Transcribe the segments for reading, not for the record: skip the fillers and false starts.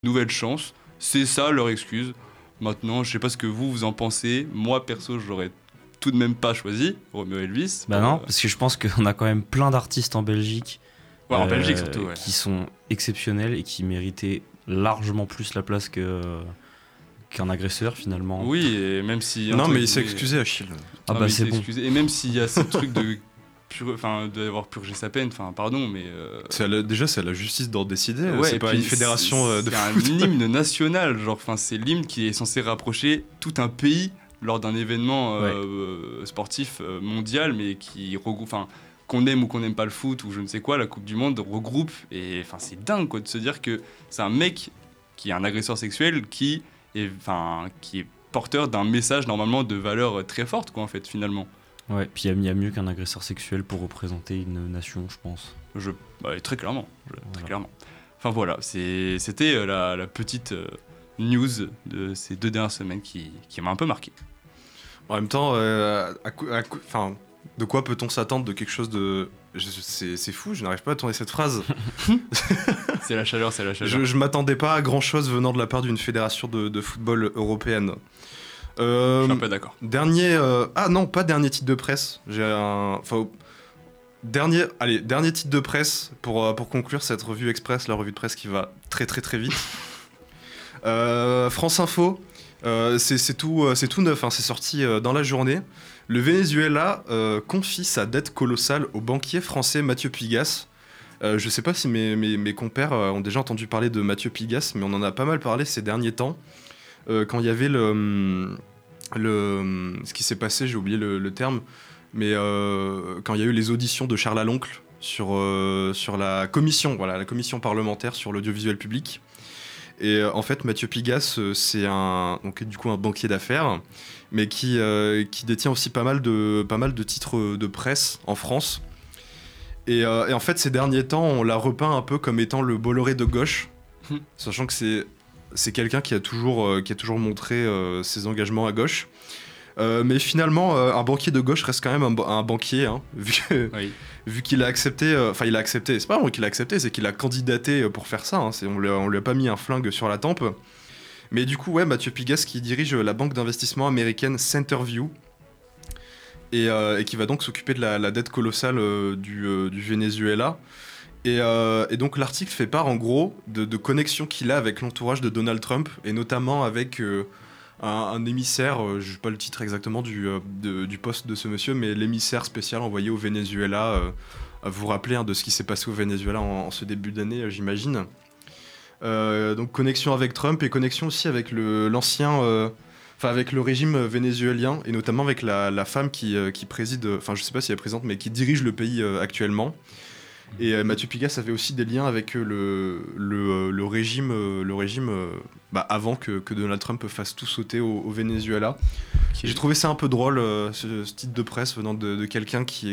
nouvelle chance. C'est ça leur excuse. Maintenant, je sais pas ce que vous en pensez. Moi, perso, j'aurais tout de même pas choisi Romeo Elvis. Bah non, parce que je pense qu'on a quand même plein d'artistes en Belgique, en Belgique surtout, ouais. qui sont exceptionnels et qui méritaient largement plus la place qu'un agresseur finalement. Oui, et même si... Non, mais il s'est excusé, Achille. Ah bah c'est bon. Excusé. Et même s'il y a ce truc d'avoir purgé sa peine, pardon, mais... Déjà, c'est à la justice d'en décider, ouais, c'est pas une fédération de foot. C'est un hymne national, c'est l'hymne qui est censé rapprocher tout un pays lors d'un événement sportif mondial, mais qui regroupe... qu'on aime ou qu'on n'aime pas le foot ou je ne sais quoi, la Coupe du Monde regroupe, et c'est dingue quoi, de se dire que c'est un mec qui est un agresseur sexuel qui est porteur d'un message normalement de valeur très forte quoi en fait finalement. Ouais, puis il y a mieux qu'un agresseur sexuel pour représenter une nation, je pense. Très clairement, très clairement. Enfin voilà, c'était la petite news de ces 2 dernières semaines qui m'a un peu marqué. En même temps, de quoi peut-on s'attendre de quelque chose de... C'est fou, je n'arrive pas à tourner cette phrase. C'est la chaleur. Je m'attendais pas à grand-chose venant de la part d'une fédération de football européenne. Je suis un peu d'accord. Pas dernier titre de presse. Dernier titre de presse pour conclure cette revue express, la revue de presse qui va très très très vite. France Info, c'est tout neuf, c'est sorti dans la journée. Le Venezuela confie sa dette colossale au banquier français Mathieu Pigas. Je sais pas si mes compères ont déjà entendu parler de Mathieu Pigas, mais on en a pas mal parlé ces derniers temps. Quand il y avait ce qui s'est passé, j'ai oublié le terme, mais quand il y a eu les auditions de Charles Aloncle sur la commission parlementaire sur l'audiovisuel public. Et en fait, Mathieu Pigas, c'est un banquier d'affaires, mais qui détient aussi pas mal de titres de presse en France. Et en fait, ces derniers temps, on l'a repeint un peu comme étant le Bolloré de gauche, sachant que c'est quelqu'un qui a toujours montré ses engagements à gauche. Mais finalement, un banquier de gauche reste quand même un banquier, hein, vu qu'il a accepté... il a accepté, c'est pas vraiment qu'il a accepté, c'est qu'il a candidaté pour faire ça. Hein, on lui a pas mis un flingue sur la tempe. Mais du coup, Mathieu Pigas qui dirige la banque d'investissement américaine Centerview et qui va donc s'occuper de la dette colossale du Venezuela. Et donc l'article fait part en gros de connexions qu'il a avec l'entourage de Donald Trump et notamment avec un émissaire, je n'ai pas le titre exactement du poste de ce monsieur, mais l'émissaire spécial envoyé au Venezuela, à vous rappeler de ce qui s'est passé au Venezuela en ce début d'année, j'imagine. Donc connexion avec Trump et connexion aussi avec avec le régime vénézuélien et notamment avec la femme qui préside, je sais pas si elle est présente, mais qui dirige le pays actuellement. Et Mathieu Pigas avait aussi des liens avec le régime avant que Donald Trump fasse tout sauter au Venezuela. J'ai trouvé ça un peu drôle, ce titre de presse venant de quelqu'un qui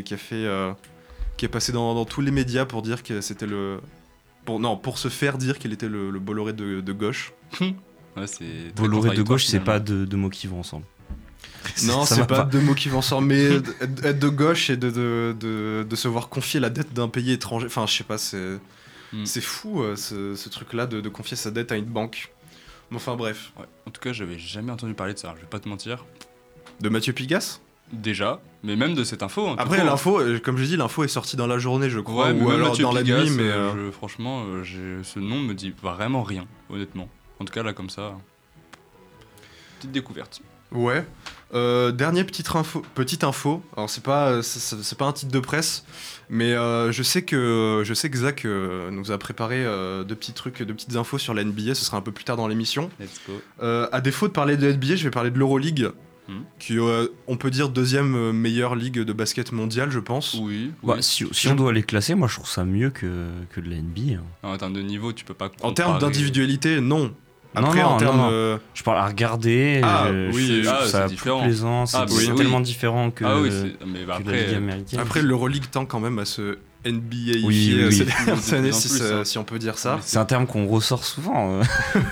est passé dans tous les médias pour dire que c'était pour se faire dire qu'il était le Bolloré de gauche. Ouais, c'est Bolloré de gauche, c'est pas deux mots qui vont ensemble. Non, c'est pas 2 mots qui vont ensemble, mais être de gauche et de se voir confier la dette d'un pays étranger, je sais pas, c'est fou ce truc-là de confier sa dette à une banque. Enfin bref. Ouais. En tout cas, j'avais jamais entendu parler de ça, je vais pas te mentir. De Mathieu Pigas ? Déjà, mais même de cette info. Après, l'info, comme je dis, l'info est sortie dans la journée, je crois, ou alors Mathieu dans Pigas, la nuit, mais franchement, ce nom me dit vraiment rien, honnêtement. En tout cas, là, comme ça, petite découverte. Ouais. Dernière petite info. Alors c'est pas un titre de presse, mais je sais que Zach nous a préparé 2 petits trucs, 2 petites infos sur la NBA. Ce sera un peu plus tard dans l'émission. Let's go. À défaut de parler de NBA, je vais parler de l'Euroleague, qui on peut dire 2e meilleure ligue de basket mondiale, je pense. Oui. Si on doit les classer, moi je trouve ça mieux que de la NBA. Hein. Non, en termes de niveau, tu peux pas comparer. En termes d'individualité, non. Après, en termes, je parle à regarder, c'est différent. Plaisant, c'est tellement différent que, que la Ligue américaine. Après, l'Euroleague tend quand même à se NBA-ifier ces dernières années, si on peut dire ça. C'est un terme qu'on ressort souvent,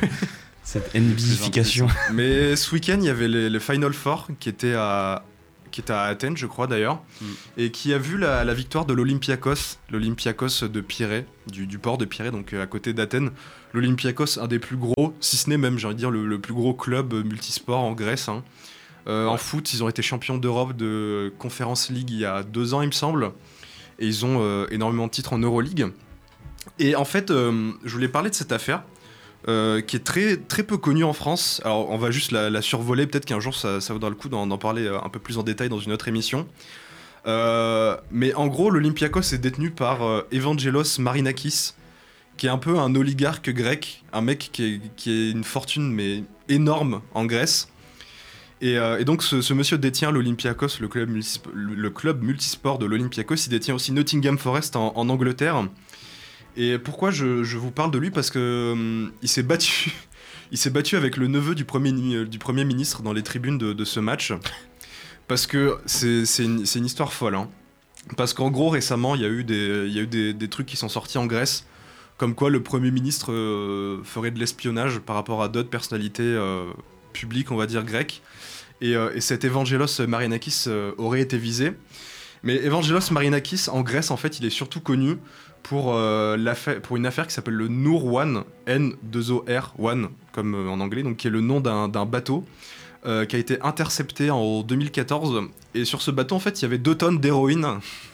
cette NBification. Mais ce week-end, il y avait les Final Four qui étaient qui était à Athènes, je crois d'ailleurs, et qui a vu la victoire de l'Olympiakos de Pirée, du port de Pirée, donc à côté d'Athènes. L'Olympiakos, un des plus gros, si ce n'est même, j'ai envie de dire, le plus gros club multisport en Grèce. En foot, ils ont été champions d'Europe de Conference League il y a 2 ans, il me semble, et ils ont énormément de titres en Euroleague. Et en fait, je voulais parler de cette affaire. Qui est très, très peu connue en France. Alors on va juste la survoler, peut-être qu'un jour ça vaudra le coup d'en parler un peu plus en détail dans une autre émission. Mais en gros, l'Olympiakos est détenu par Evangelos Marinakis, qui est un peu un oligarque grec, un mec qui a une fortune mais énorme en Grèce. Et donc ce monsieur détient l'Olympiakos, le club multisport de l'Olympiakos. Il détient aussi Nottingham Forest en Angleterre. Et pourquoi je vous parle de lui ? Parce que il s'est battu avec le neveu du premier ministre dans les tribunes de ce match. Parce que c'est une histoire folle. Hein. Parce qu'en gros, récemment, il y a eu des trucs qui sont sortis en Grèce, comme quoi le Premier ministre ferait de l'espionnage par rapport à d'autres personnalités publiques, on va dire, grecques. Et cet Evangelos Marinakis aurait été visé. Mais Evangelos Marinakis, en Grèce, en fait, il est surtout connu pour une affaire qui s'appelle le Noor One, N2OR One, comme en anglais, donc qui est le nom d'un bateau qui a été intercepté en 2014. Et sur ce bateau, en fait, il y avait 2 tonnes d'héroïne.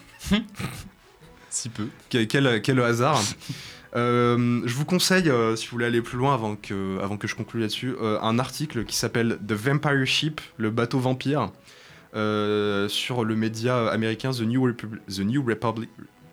Si peu. Quel hasard. Je vous conseille, si vous voulez aller plus loin avant que je conclue là-dessus, un article qui s'appelle The Vampire Ship, le bateau vampire, sur le média américain The New Republic.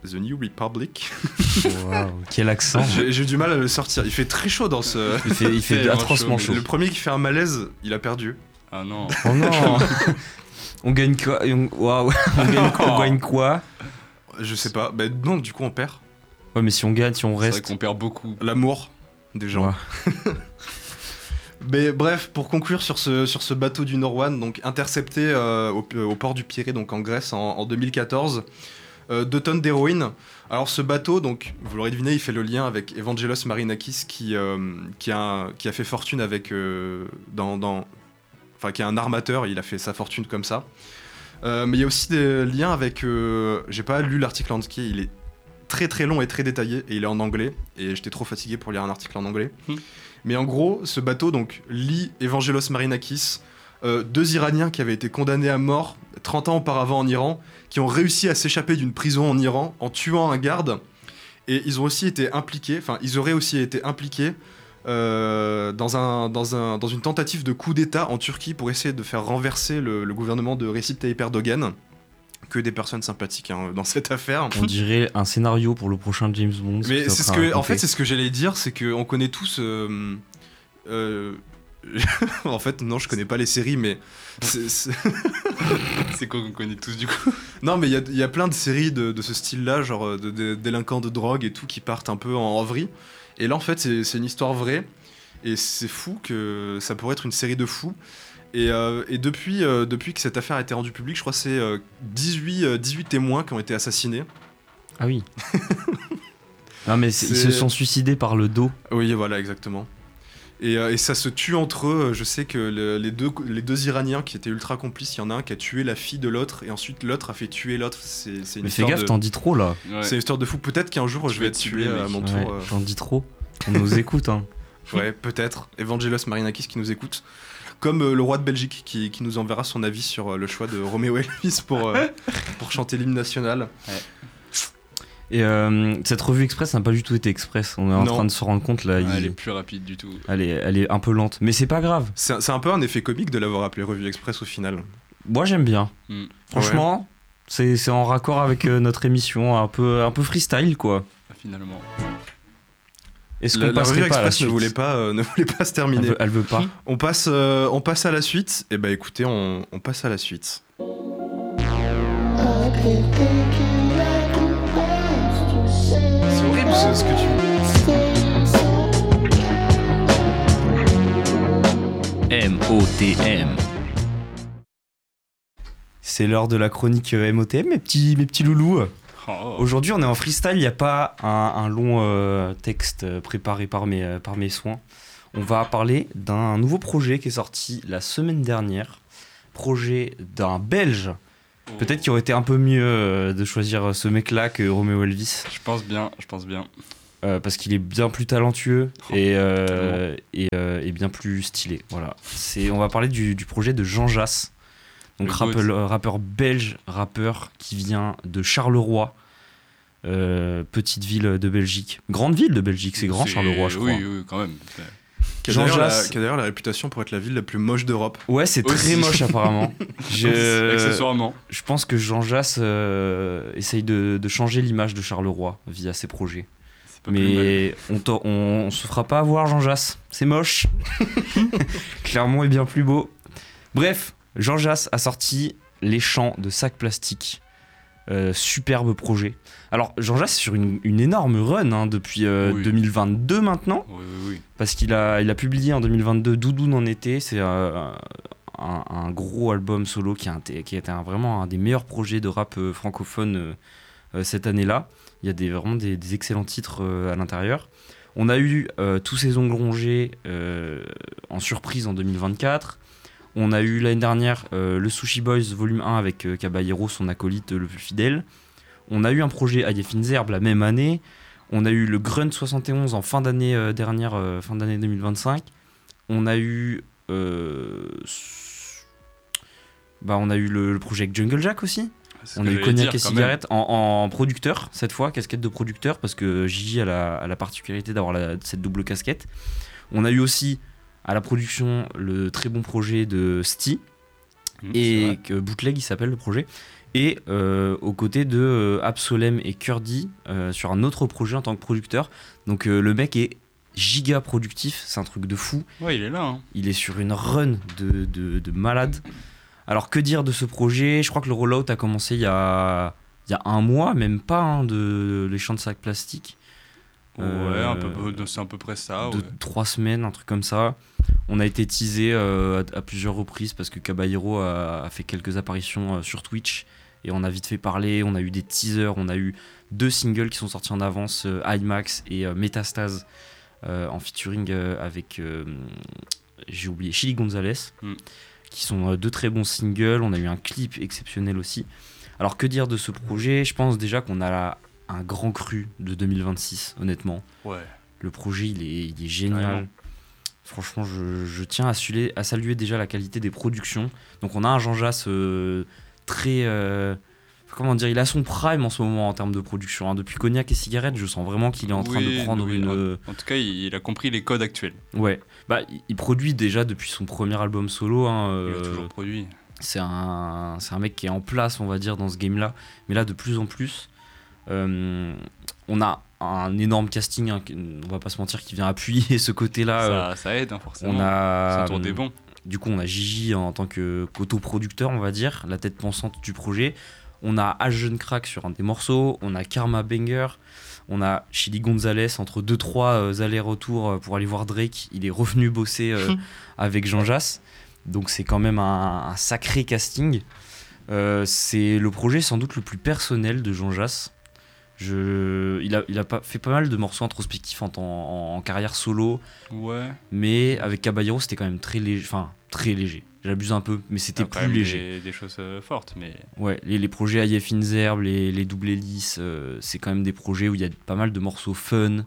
Wow, quel accent. J'ai eu du mal à le sortir. Il fait très chaud dans ce... Il fait atrocement chaud. Le premier qui fait un malaise, il a perdu. Ah non. Oh non. On gagne quoi? Waouh. On gagne quoi? Je sais pas. Bah non, du coup on perd. Ouais, mais si on gagne, si on reste... C'est vrai qu'on perd beaucoup. L'amour des gens. Ouais. Mais bref, pour conclure sur ce bateau du Norwan, donc intercepté au port du Pirée, donc en Grèce, en 2014... 2 tonnes d'héroïne. Alors ce bateau, donc vous l'aurez deviné, il fait le lien avec Evangelos Marinakis qui a fait fortune avec qui est un armateur, il a fait sa fortune comme ça. Mais il y a aussi des liens avec j'ai pas lu l'article en entier, il est très très long et très détaillé et il est en anglais et j'étais trop fatigué pour lire un article en anglais. Mais en gros, ce bateau donc lie Evangelos Marinakis, 2 Iraniens qui avaient été condamnés à mort 30 ans auparavant en Iran, qui ont réussi à s'échapper d'une prison en Iran en tuant un garde, et ils auraient aussi été impliqués dans une tentative de coup d'État en Turquie pour essayer de faire renverser le gouvernement de Recep Tayyip Erdogan. Que des personnes sympathiques dans cette affaire. On dirait un scénario pour le prochain James Bond. Mais c'est ce que j'allais dire, c'est qu'on connaît tous... en fait, non, je connais pas les séries, mais... C'est quoi qu'on connaît tous, du coup? Non, mais il y a plein de séries de ce style-là, genre de délinquants de drogue et tout, qui partent un peu en vrille. Et là, en fait, c'est une histoire vraie. Et c'est fou que ça pourrait être une série de fous. Et depuis que cette affaire a été rendue publique, je crois que c'est 18 témoins qui ont été assassinés. Ah oui. Non, mais ils se sont suicidés par le dos. Oui, voilà, exactement. Et ça se tue entre eux. Je sais que les deux Iraniens qui étaient ultra complices, il y en a un qui a tué la fille de l'autre et ensuite l'autre a fait tuer l'autre. Mais fais gaffe, t'en dis trop là. Ouais. C'est une histoire de fou. Peut-être qu'un jour je vais être tué à mon tour. Ouais, t'en dis trop. On nous écoute, hein. Ouais, peut-être. Evangelos Marinakis qui nous écoute. Comme le roi de Belgique qui nous enverra son avis sur le choix de Roméo Elvis pour chanter l'hymne national. Ouais. Et cette revue express n'a pas du tout été express. On est en train de se rendre compte là. Elle est plus rapide du tout. Elle est un peu lente, mais c'est pas grave. C'est un peu un effet comique de l'avoir appelée revue express au final. Moi j'aime bien. Franchement, ouais. C'est en raccord avec notre émission, un peu freestyle quoi. Finalement. Est-ce qu'on la revue express ne voulait pas se terminer. Elle veut pas. On passe à la suite. Et bah écoutez, on passe à la suite. C'est horrible ce que tu... MOTM. C'est l'heure de la chronique MOTM, mes petits loulous. Oh. Aujourd'hui, on est en freestyle, il n'y a pas un long texte préparé par mes soins. On va parler d'un nouveau projet qui est sorti la semaine dernière. Projet d'un Belge Peut-être qu'il aurait été un peu mieux de choisir ce mec-là que Romeo Elvis. Je pense bien. Parce qu'il est bien plus talentueux et bien plus stylé. Voilà. On va parler du projet de Jean Jass. Donc rappeur belge, rappeur qui vient de Charleroi, petite ville de Belgique. Grande ville de Belgique, c'est grand Charleroi, je crois. Oui, quand même. Qui a d'ailleurs la réputation pour être la ville la plus moche d'Europe. Ouais, c'est très moche apparemment. Accessoirement. Je pense que Jean Jass essaye de changer l'image de Charleroi via ses projets. Mais on se fera pas avoir Jean Jass, c'est moche. Clermont est bien plus beau. Bref, Jean Jass a sorti Les Chants de Sac Plastique. Superbe projet. Alors Jean Jass est sur une énorme run depuis 2022 maintenant. Oui. Parce qu'il a publié en 2022 Doudoune en été. C'est un gros album solo qui a été vraiment un des meilleurs projets de rap francophone cette année-là. Il y a vraiment des excellents titres à l'intérieur. On a eu Tous ces ongles rongés en surprise en 2024. On a eu l'année dernière le Sushi Boys volume 1 avec Caballero, son acolyte le plus fidèle. On a eu un projet à Fines Herbes la même année. On a eu le Grunt 71 en fin d'année dernière, fin d'année 2025. On a eu le projet avec Jungle Jack aussi. On a eu Cognac et Cigarette en producteur, cette fois, casquette de producteur, parce que Gigi a la particularité d'avoir cette double casquette. On a eu aussi à la production le très bon projet de Sty, et que Bootleg il s'appelle le projet, et aux côtés de Absolem et Kurdi sur un autre projet en tant que producteur. Donc le mec est giga productif, c'est un truc de fou. Ouais, il est là. Il est sur une run de malade. Alors que dire de ce projet ? Je crois que le rollout a commencé il y a un mois, même pas, de Les Chants de Sac Plastique. C'est à peu près ça. 3 semaines, un truc comme ça. On a été teasé à plusieurs reprises parce que Caballero a fait quelques apparitions sur Twitch et on a vite fait parler. On a eu des teasers, on a eu 2 singles qui sont sortis en avance, IMAX et Métastase en featuring avec, j'ai oublié, Chili Gonzalez. Qui sont 2 très bons singles. On a eu un clip exceptionnel aussi. Alors que dire de ce projet ? Je pense déjà qu'on a un grand cru de 2026, honnêtement. Ouais. Le projet, il est génial. Carrément. Franchement, je tiens à saluer déjà la qualité des productions. Donc on a un Jean Jass très... comment dire, il a son prime en ce moment en termes de production. Depuis Cognac et Cigarette, je sens vraiment qu'il est en train de prendre une... En tout cas, il a compris les codes actuels. Ouais, il produit déjà depuis son premier album solo. Il a toujours produit. C'est un mec qui est en place, on va dire, dans ce game-là. Mais là, de plus en plus, on a un énorme casting, on va pas se mentir, qui vient appuyer ce côté-là. Ça aide, forcément. Ça tourne des bons. Du coup, on a Gigi en tant qu'autoproducteur, on va dire, la tête pensante du projet. On a H Jeune Crack sur un des morceaux, on a Karma Banger, on a Chili Gonzalez entre 2-3 allers-retours pour aller voir Drake. Il est revenu bosser avec Jean Jass, donc c'est quand même un sacré casting. C'est le projet sans doute le plus personnel de Jean Jass. Il a fait pas mal de morceaux introspectifs en carrière solo, mais avec Caballero c'était quand même très léger. J'abuse un peu, mais c'était plus léger. Des choses fortes, mais... Ouais, les projets à Fines Herbes, les doubles hélices, c'est quand même des projets où il y a pas mal de morceaux fun.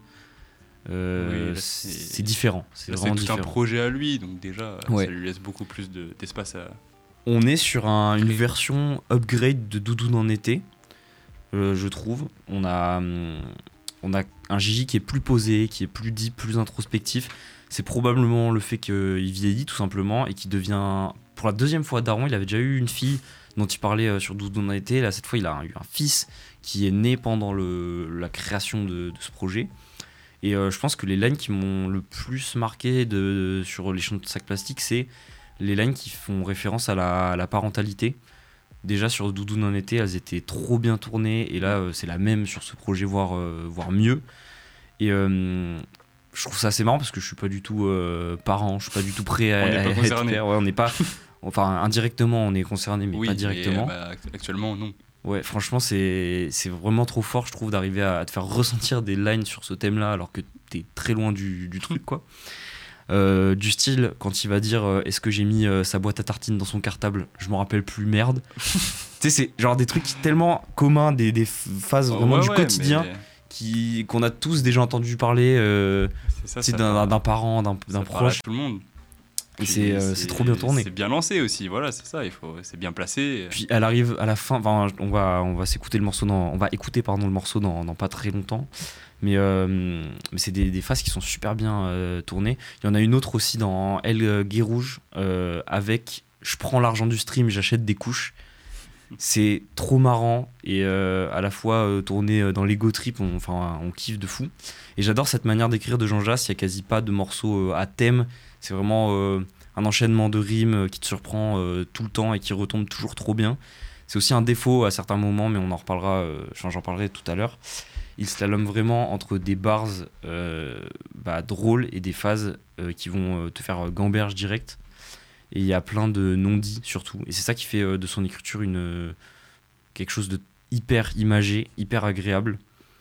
C'est différent. C'est vraiment différent. C'est un projet à lui, donc déjà, ça lui laisse beaucoup plus d'espace à... On est sur une version upgrade de Doudoune en été, je trouve. On a un Gigi qui est plus posé, qui est plus deep, plus introspectif. C'est probablement le fait qu'il vieillit tout simplement et qu'il devient, pour la 2e fois daron. Il avait déjà eu une fille dont il parlait sur Doudoune en été. Là, cette fois, il a eu un fils qui est né pendant la création de ce projet. Et je pense que les lines qui m'ont le plus marqué sur Les Chants de Sac Plastique, c'est les lines qui font référence à la parentalité. Déjà sur Doudoune en été, elles étaient trop bien tournées. Et là, c'est la même sur ce projet, voire mieux. Et... je trouve ça assez marrant parce que je suis pas du tout parent, je suis pas du tout prêt à être père. Ouais, on n'est pas, enfin indirectement on est concerné, mais pas directement. Actuellement non. Ouais, franchement c'est vraiment trop fort, je trouve, d'arriver à te faire ressentir des lines sur ce thème-là alors que t'es très loin du truc, quoi. Du style, quand il va dire est-ce que j'ai mis sa boîte à tartines dans son cartable, je m'en rappelle plus, merde. Tu sais, c'est genre des trucs tellement communs, des phases vraiment du quotidien qu'on a tous déjà entendu parler d'un parent, d'un proche. Tout le monde. Et c'est trop bien tourné. C'est bien lancé aussi, voilà, c'est ça, c'est bien placé. Puis elle arrive à la fin, on va écouter le morceau dans pas très longtemps. Mais c'est des phases qui sont super bien tournées. Il y en a une autre aussi dans Elle Gué Rouge avec je prends l'argent du stream, j'achète des couches. C'est trop marrant et à la fois tourné dans l'ego trip, on kiffe de fou. Et j'adore cette manière d'écrire de Jean Jass, il n'y a quasi pas de morceaux à thème. C'est vraiment un enchaînement de rimes qui te surprend tout le temps et qui retombe toujours trop bien. C'est aussi un défaut à certains moments, mais on en reparlera, j'en parlerai tout à l'heure. Il slalome vraiment entre des bars drôles et des phases qui vont te faire gamberge direct. Et il y a plein de non-dits surtout. Et c'est ça qui fait de son écriture quelque chose de hyper imagé, hyper agréable.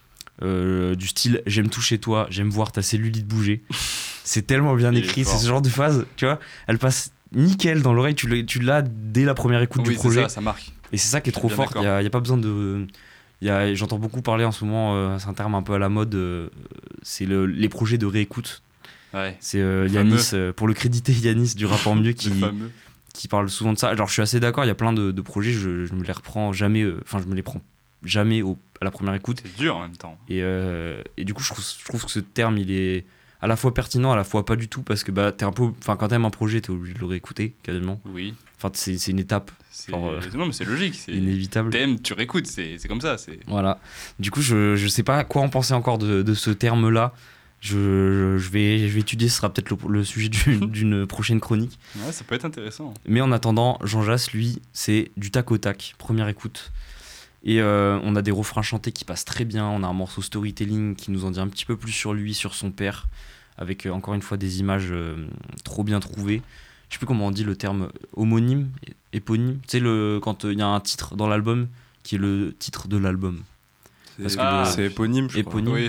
Du style j'aime toucher toi, j'aime voir ta cellulite bouger. C'est tellement bien écrit, c'est ce genre de phase, tu vois, elle passe nickel dans l'oreille, tu l'as dès la première écoute du projet. Ça marque. Et c'est ça qui est trop fort, il y a pas besoin de... j'entends beaucoup parler en ce moment, c'est un terme un peu à la mode, c'est les projets de réécoute. Ouais. C'est Yanis, pour le créditer, Yanis du Rap en Mieux qui parle souvent de ça. Alors je suis assez d'accord, il y a plein de projets, je me les reprends jamais, je me les prends jamais à la première écoute. C'est dur en même temps. Et du coup, je trouve que ce terme, il est à la fois pertinent, à la fois pas du tout, parce que quand t'aimes un projet, t'es obligé de le réécouter quasiment. Oui. Enfin, c'est une étape. Non, mais c'est logique. C'est inévitable. T'aimes, tu réécoutes, c'est comme ça. Voilà. Du coup, je sais pas quoi en penser encore de ce terme-là. Je vais étudier, ce sera peut-être le sujet d'une prochaine chronique. Ouais, ça peut être intéressant. Mais en attendant, Jean Jass, lui, c'est du tac au tac, première écoute. Et on a des refrains chantés qui passent très bien. On a un morceau storytelling qui nous en dit un petit peu plus sur lui, sur son père, avec encore une fois des images trop bien trouvées. Je sais plus comment on dit le terme homonyme, éponyme. Tu sais, quand il y a un titre dans l'album qui est le titre de l'album. C'est éponyme, je crois. Oui,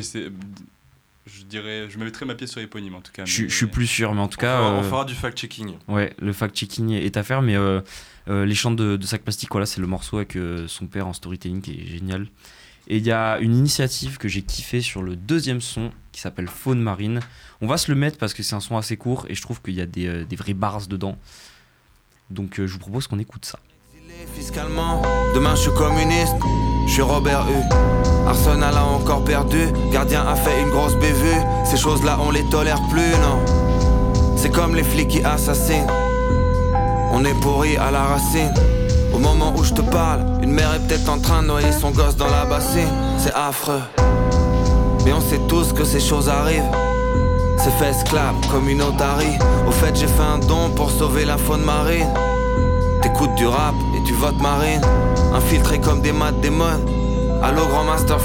je mettrais ma pièce sur éponyme en tout cas. Je suis plus sûr, mais en tout cas... On fera du fact-checking. Ouais, le fact-checking est à faire, mais les chants de Sac Plastique, voilà, c'est le morceau avec son père en storytelling qui est génial. Et il y a une initiative que j'ai kiffé sur le deuxième son qui s'appelle Faune Marine. On va se le mettre parce que c'est un son assez court et je trouve qu'il y a des vrais bars dedans. Donc je vous propose qu'on écoute ça. Fiscalement, demain je suis communiste, je suis Robert U. Arsenal a encore perdu, gardien a fait une grosse bévue. Ces choses-là on les tolère plus, non. C'est comme les flics qui assassinent. On est pourri à la racine. Au moment où je te parle, une mère est peut-être en train de noyer son gosse dans la bassine. C'est affreux, mais on sait tous que ces choses arrivent. C'est fait esclave comme une otarie. Au fait j'ai fait un don pour sauver la faune marine. T'écoutes du rap et tu votes marine. Infiltré comme des maths démons. Allo grand master